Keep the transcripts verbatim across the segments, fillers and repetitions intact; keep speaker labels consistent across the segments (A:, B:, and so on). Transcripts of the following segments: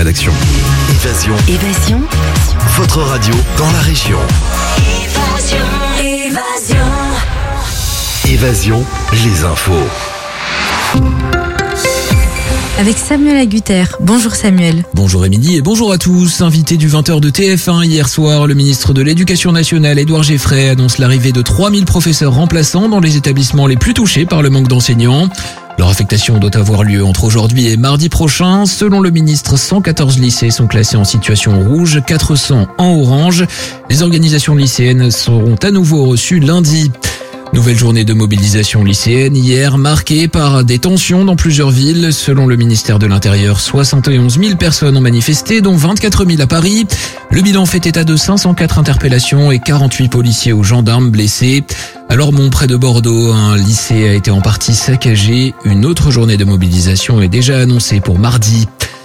A: rédaction. Évasion.
B: Évasion.
A: Votre radio dans la région.
B: Évasion. Évasion.
A: Évasion, les infos.
C: Avec Samuel Agutter. Bonjour Samuel.
D: Bonjour Émilie et bonjour à tous. Invité du vingt heures de T F un hier soir, le ministre de l'Éducation nationale, Édouard Geffray, annonce l'arrivée de trois mille professeurs remplaçants dans les établissements les plus touchés par le manque d'enseignants. Leur affectation doit avoir lieu entre aujourd'hui et mardi prochain. Selon le ministre, cent quatorze lycées sont classés en situation rouge, quatre cents en orange. Les organisations lycéennes seront à nouveau reçues lundi. Nouvelle journée de mobilisation lycéenne hier, marquée par des tensions dans plusieurs villes. Selon le ministère de l'Intérieur, soixante et onze mille personnes ont manifesté, dont vingt-quatre mille à Paris. Le bilan fait état de cinq cent quatre interpellations et quarante-huit policiers ou gendarmes blessés. À Lormont, près de Bordeaux, un lycée a été en partie saccagé. Une autre journée de mobilisation est déjà annoncée pour mardi.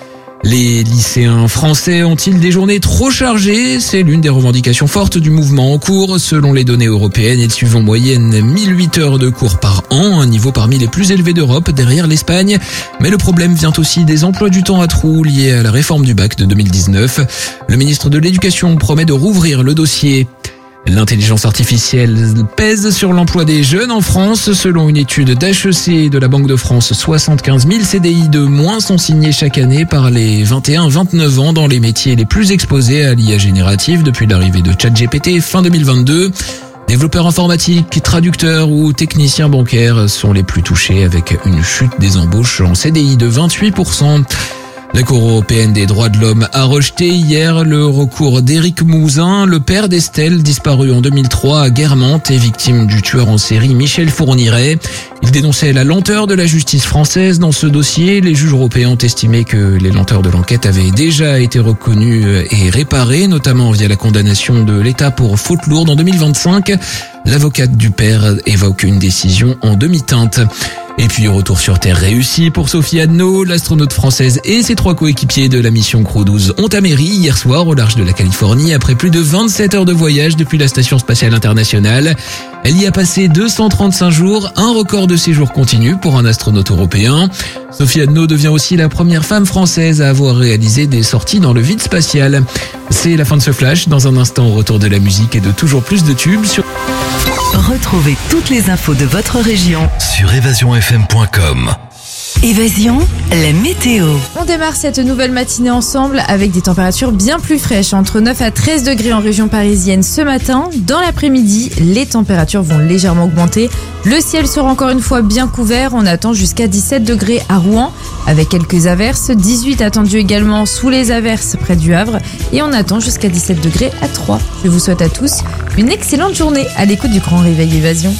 D: Les lycéens français ont-ils des journées trop chargées? C'est l'une des revendications fortes du mouvement en cours. Selon les données européennes, ils suivent en moyenne mille huit heures de cours par an, un niveau parmi les plus élevés d'Europe, derrière l'Espagne. Mais le problème vient aussi des emplois du temps à trous liés à la réforme du bac de deux mille dix-neuf. Le ministre de l'Éducation promet de rouvrir le dossier. L'intelligence artificielle pèse sur l'emploi des jeunes en France. Selon une étude d'H E C et de la Banque de France, soixante-quinze mille C D I de moins sont signés chaque année par les vingt et un à vingt-neuf ans dans les métiers les plus exposés à l'I A générative depuis l'arrivée de ChatGPT fin deux mille vingt-deux. Développeurs informatiques, traducteurs ou techniciens bancaires sont les plus touchés avec une chute des embauches en C D I de vingt-huit pour cent. La Cour européenne des droits de l'homme a rejeté hier le recours d'Éric Mouzin, le père d'Estelle, disparu en deux mille trois à Guermantes et victime du tueur en série Michel Fourniret. Il dénonçait la lenteur de la justice française dans ce dossier. Les juges européens ont estimé que les lenteurs de l'enquête avaient déjà été reconnues et réparées, notamment via la condamnation de l'État pour faute lourde en deux mille vingt-cinq. L'avocate du père évoque une décision en demi-teinte. Et puis retour sur Terre réussi pour Sophie Adno, l'astronaute française et ses trois coéquipiers de la mission Crew douze ont atterri hier soir au large de la Californie après plus de vingt-sept heures de voyage depuis la Station spatiale internationale. Elle y a passé deux cent trente-cinq jours, un record de séjour continu pour un astronaute européen. Sophie Adno devient aussi la première femme française à avoir réalisé des sorties dans le vide spatial. C'est la fin de ce flash. Dans un instant, au retour de la musique et de toujours plus de tubes sur...
B: Retrouvez toutes les infos de votre région
A: sur évasion f m point com.
B: Évasion, la météo.
C: On démarre cette nouvelle matinée ensemble avec des températures bien plus fraîches, entre neuf à treize degrés en région parisienne ce matin. Dans l'après-midi, les températures vont légèrement augmenter. Le ciel sera encore une fois bien couvert. On attend jusqu'à dix-sept degrés à Rouen avec quelques averses. dix-huit attendus également sous les averses près du Havre. Et on attend jusqu'à dix-sept degrés à Troyes. Je vous souhaite à tous une excellente journée à l'écoute du Grand Réveil Évasion.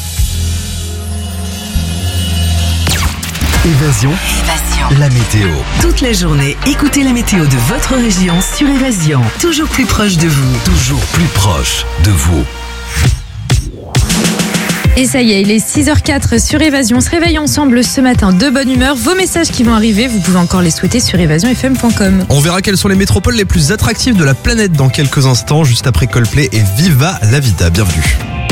A: Évasion,
B: Évasion.
A: la météo.
B: Toute la journée, écoutez la météo de votre région sur Évasion. Toujours plus proche de vous.
A: Toujours plus proche de vous.
C: Et ça y est, il est six heures quatre sur Évasion. On se réveille ensemble ce matin de bonne humeur. Vos messages qui vont arriver, vous pouvez encore les souhaiter sur évasion f m point com.
E: On verra quelles sont les métropoles les plus attractives de la planète dans quelques instants, juste après Coldplay et Viva la Vida. Bienvenue.